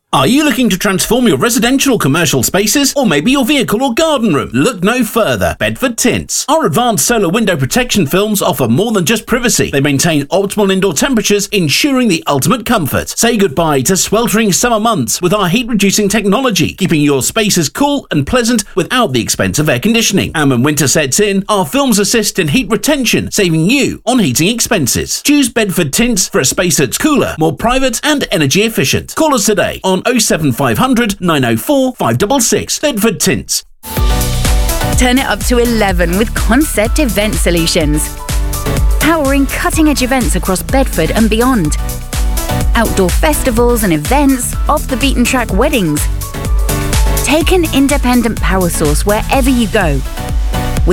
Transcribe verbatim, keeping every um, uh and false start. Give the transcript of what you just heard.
Are you looking to transform your residential or commercial spaces, or maybe your vehicle or garden room? Look no further. Bedford Tints. Our advanced solar window protection films offer more than just privacy. They maintain optimal indoor temperatures, ensuring the ultimate comfort. Say goodbye to sweltering summer months with our heat-reducing technology, keeping your spaces cool and pleasant without the expense of air conditioning. And when winter sets in, our films assist in heat retention, saving you on heating expenses. Choose Bedford Tints for a space that's cooler, more private and energy efficient. Call us today on oh seven five hundred, nine oh four, five six six. Bedford Tints. Turn it up to eleven with Concept Event Solutions. Powering cutting-edge events across Bedford and beyond. Outdoor festivals and events, off-the-beaten-track weddings. Take an independent power source wherever you go